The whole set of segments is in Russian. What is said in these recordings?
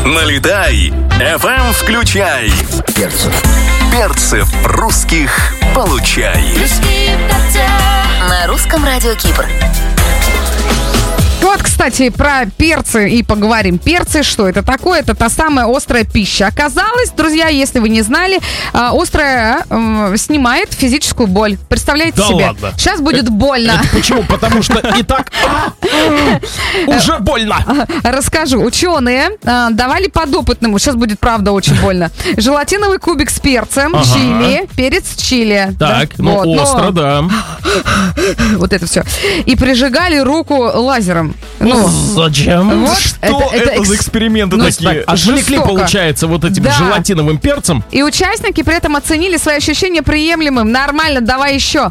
Налетай, FM включай. Перцев русских получай. На русском радио Кипр. Вот, кстати, про перцы и поговорим. Перцы, что это такое? Это та самая острая пища. Оказалось, друзья, если вы не знали, острая снимает физическую боль. Представляете себе? Ладно. Сейчас будет больно. Это почему? Потому что и так уже больно. Расскажу. Ученые давали подопытному, сейчас будет правда очень больно, желатиновый кубик с перцем, чили, перец чили. Так, Да? Вот, остро, да. Вот это все. И прижигали руку лазером. Зачем? Вот, Что это за эксперименты такие? Отвлекли, жестоко. получается, вот этим Да. желатиновым перцем. И участники при этом оценили свои ощущения приемлемым. Нормально, давай еще.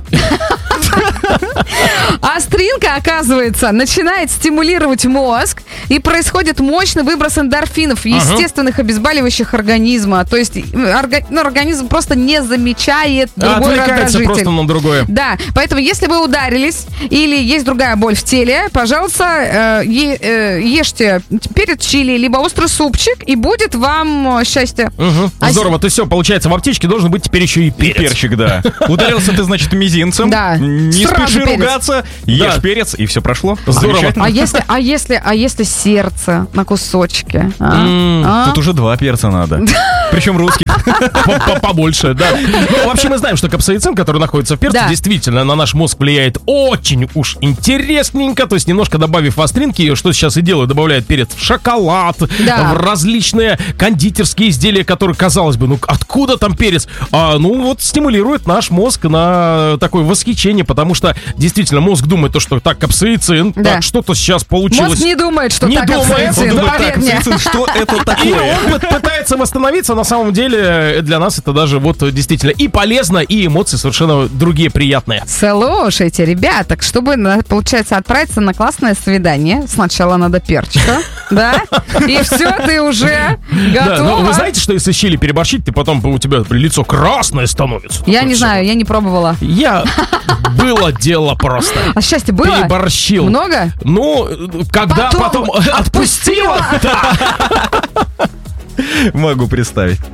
Остринка, оказывается, начинает стимулировать мозг, и происходит мощный выброс эндорфинов, естественных обезболивающих организма. То есть организм просто не замечает другой Отвлекается раздражитель. просто на другое. Да, поэтому если вы ударились или есть другая боль в теле, пожалуйста, ешьте перец чили, либо острый супчик, и будет вам счастье. Здорово, ты все, получается, в аптечке должен быть теперь еще и перец. Перчик, да. Ударился ты, значит, мизинцем. Да. Не Сразу спеши перец. ругаться, ешь Да. перец, и все прошло. Здорово. Замечательно. А если сердце на кусочки? А? Тут уже 2 перца надо. Причем русских. Побольше, да. Ну, вообще мы знаем, что капсаицин, который находится в перце, Да. действительно на наш мозг влияет очень уж интересненько. То есть немножко добавив остринки, что сейчас и делают, добавляют перец в шоколад, Да. в различные кондитерские изделия, которые, казалось бы, ну откуда там перец? Вот стимулирует наш мозг на такое восхищение, потому что действительно мозг думает, то, что так, капсаицин, Да. так, что-то сейчас получилось. Мозг не думает, что Не так думает, капсаицин. он думает, Поверь Так, мне. капсаицин, что это И такое? он пытается восстановиться, на самом деле для нас это даже вот действительно и полезно, и эмоции совершенно другие приятные. Слушайте, ребята, чтобы, получается, отправиться на классное свидание, сначала надо перчика, да? И все, ты уже Да, но вы готова. знаете, что если с чили переборщить, ты потом у тебя лицо красное становится. Я Такое не всё. знаю, я не пробовала. Было дело просто. А счастье было? Переборщил. Много? Ну, когда Потом потом отпустила, да. Могу представить.